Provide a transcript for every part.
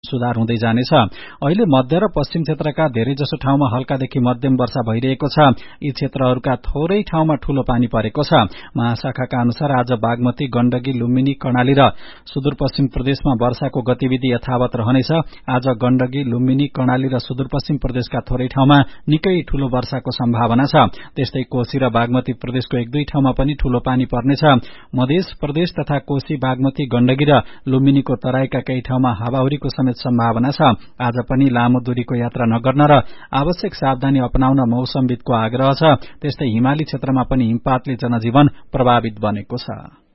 सुधार हुँदै जानेछ। अहिले मध्य र पश्चिम क्षेत्रका धेरैजसो ठाउँमा हल्कादेखि मध्यम वर्षा भइरहेको छ। यी क्षेत्रहरूका थोरै ठाउँमा ठूलो पानी परेको छ। महाशाखाका अनुसार आज बागमती, गण्डकी, लुम्बिनी, कर्णाली र सुदूरपश्चिम प्रदेशमा वर्षाको गतिविधि यथावत रहनेछ। आज गण्डकी, लुम्बिनी, कर्णाली र सुदूरपश्चिम प्रदेशका थोरै ठाउँमा निकै ठूलो वर्षाको सम्भावना छ। त्यस्तै कोशी र बागमती प्रदेशको एक दुई ठाउँमा पनि ठूलो पानी पर्नेछ। मध्य प्रदेश तथा कोशी, बागमती, गण्डकी र लुम्बिनीको तराईका केही ठाउँमा हावाहुरीको समेत सम्भावना छ। आज पनि लामो दूरीको यात्रा नगर्न र आवश्यक सावधानी अपनाउन मौसमविदको आग्रह छ। त्यस्तै हिमाली क्षेत्रमा पनि हिमपातले जनजीवन प्रभावित बनेको छ।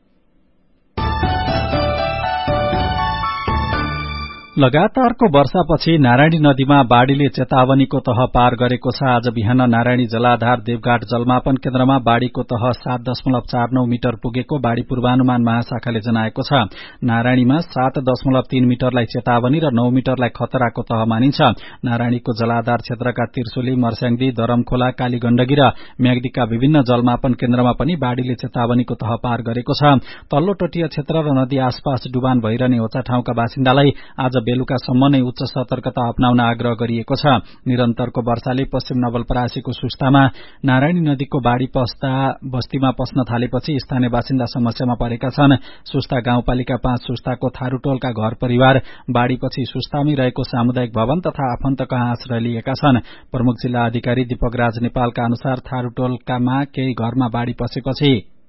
लगातारको वर्षापछि नारायणी नदीमा बाढ़ीले चेतावनीको तह पार गरेको छ। आज बिहान नारायणी जलाधार देवघाट जलमापन केन्द्रमा बाढ़ीको तह 7.49 मिटर पुगेको बाढ़ी पूर्वानुमान महाशाखाले जनाएको छ। नारायणीमा 7.3 मिटरलाई चेतावनी र 9 मिटरलाई खतराको तह मानिन्छ। नारायणीको जलाधार क्षेत्रका तिर्सुली, मर्स्याङदी, दरमखोला, कालीगण्डकी र म्याग्दीका विभिन्न जलमापन केन्द्रमा पनि बाढ़ीले चेतावनीको तह पार गरेको छ। तल्लो तटीय क्षेत्र र नदी आसपास डुबान भइरहने होचा ठाउँका बासिन्दालाई आज बेलुकासम्म नै उच्च सतर्कता अपनाउन आग्रह गरिएको छ। निरन्तरको वर्षाले पश्चिम नवलपरासीको सुस्तामा नारायणी नदीको बाढ़ी बस्तीमा पस्न थालेपछि स्थानीय बासिन्दा समस्यामा परेका छन्। सुस्ता गाउँपालिका 5 सुस्ताको थारूटोलका घर परिवार बाढ़ीपछि सुस्तामै रहेको सामुदायिक भवन तथा आफन्त कहाँ आश्रय लिएका छन्। प्रमुख जिल्ला अधिकारी दीपक राज नेपालका अनुसार थारूटोलकामा केही घरमा बाढ़ी पसेपछि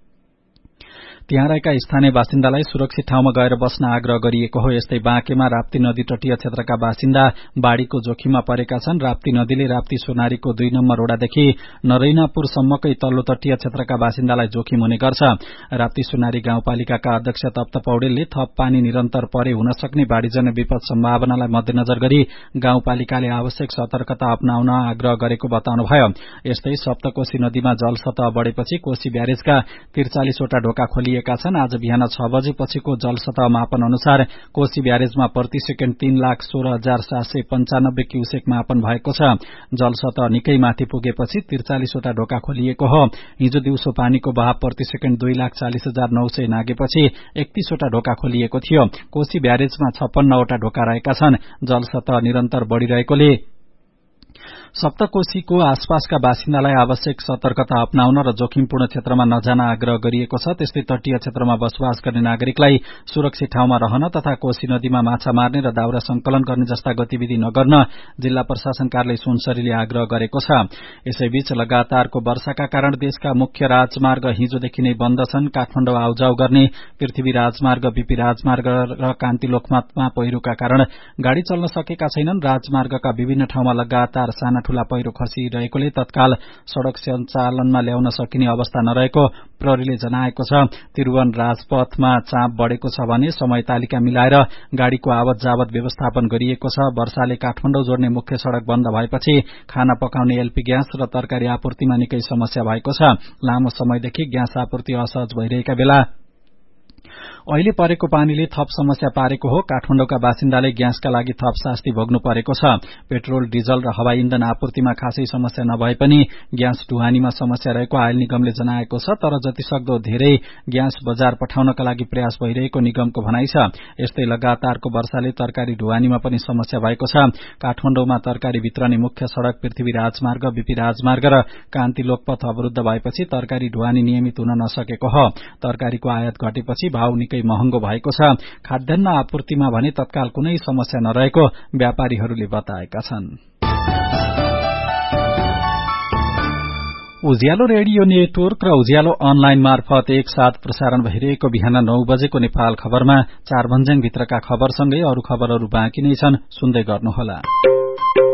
त्यहाँ रहेका स्थानीय बासिन्दालाई सुरक्षित ठाउँमा गएर बस्न आग्रह गरिएको हो। यस्तै बाँकेमा राप्ती नदी तटीय क्षेत्रका बासिन्दा बाढ़ीको जोखिममा परेका छन्। राप्ती नदीले राप्ती सोनारीको 2 नम्बर ओडादेखि नरैनापुरसम्मकै तल्लो तटीय क्षेत्रका बासिन्दालाई जोखिम हुने गर्छ। राप्ती सोनारी गाउँपालिकाका अध्यक्ष तप्त पौडेलले थप पानी निरन्तर परे हुन सक्ने बाढ़ीजन्य विपद सम्भावनालाई मध्यनजर गरी गाउँपालिकाले आवश्यक सतर्कता अपनाउन आग्रह गरेको बताउनुभयो। यस्तै सप्तकोशी नदीमा जलसतह बढेपछि कोशी ब्यारेजका 43 वटा ढोका खोलिए छन्। आज बिहान 6 बजेपछिको जलसतह मापन अनुसार कोशी ब्यारेजमा प्रति सेकेण्ड 3,16,795 क्युसेक मापन भएको छ। जलसतह निकै माथि पुगेपछि 43 वटा ढोका खोलिएको हो। हिजो दिउँसो पानीको बहाव प्रति सेकेण्ड 2,40,900 नागेपछि 31 वटा ढोका खोलिएको थियो। कोशी ब्यारेजमा 56 वटा ढोका रहेका छन्। जलसतह निरन्तर बढ़िरहेकोले सप्तकोशीको आसपासका बासिन्दालाई आवश्यक सतर्कता अपनाउन र जोखिमपूर्ण क्षेत्रमा नजान आग्रह गरिएको छ। त्यस्तै तटीय क्षेत्रमा बसोबास गर्ने नागरिकलाई सुरक्षित ठाउँमा रहन तथा कोशी नदीमा माछा मार्ने र दाउरा संकलन गर्ने जस्ता गतिविधि नगर्न जिल्ला प्रशासन कार्यालय सुनसरीले आग्रह गरेको छ। यसैबीच लगातारको वर्षाका कारण देशका मुख्य राजमार्ग हिजोदेखि नै बन्द छन्। काठमाडौँ आउजाउ गर्ने पृथ्वी राजमार्ग, बीपी राजमार्ग र कान्तिलोकमा पहिरोका कारण गाड़ी चल्न सकेका छैनन्। राजमार्गका विभिन्न ठाउँमा लगातार साना ठूला पहिरो खसिरहेकोले तत्काल सड़क सञ्चालनमा ल्याउन सकिने अवस्था नरहेको प्रहरीले जनाएको छ। त्रिभुवन राजपथमा चाप बढ़ेको छ भने समय तालिका मिलाएर गाड़ीको आवत जावत व्यवस्थापन गरिएको छ। वर्षाले काठमाडौँ जोड्ने मुख्य सड़क बन्द भएपछि खाना पकाउने एलपी ग्यास र तरकारी आपूर्तिमा निकै समस्या भएको छ। लामो समयदेखि ग्यास आपूर्ति असहज भइरहेका बेला अहिले परेको पानीले थप समस्या पारेको हो। काठमाडौँका बासिन्दाले ग्यासका लागि थप शास्ति भोग्नु परेको छ। पेट्रोल, डिजल र हवाई इन्धन आपूर्तिमा खासै समस्या नभए पनि ग्यास ढुवानीमा समस्या रहेको आयल निगमले जनाएको छ। तर जतिसक्दो धेरै ग्यास बजार पठाउनका लागि प्रयास भइरहेको निगमको भनाइ छ। यस्तै लगातारको वर्षाले तरकारी ढुवानीमा पनि समस्या भएको छ। काठमाडौँमा तरकारी वितरणी मुख्य सड़क पृथ्वी राजमार्ग, बीपी राजमार्ग र कान्तिलोक पथ अवरुद्ध भएपछि तरकारी ढुवानी नियमित हुन नसकेको हो। तरकारीको आयात घटेपछि भाव निकै महँगो भएको छ। खाद्यान्न आपूर्तिमा भने तत्काल कुनै समस्या नरहेको व्यापारीहरूले बताएका छन्। उज्यालो रेडियो नेटवर्क र उज्यालो अनलाइन मार्फत एकसाथ प्रसारण भइरहेको बिहान 9 बजेको नेपाल खबरमा 4 भन्ज्याङ भित्रका खबरसँगै अरू खबरहरू बाँकी नै छन्, सुन्दै गर्नुहोला।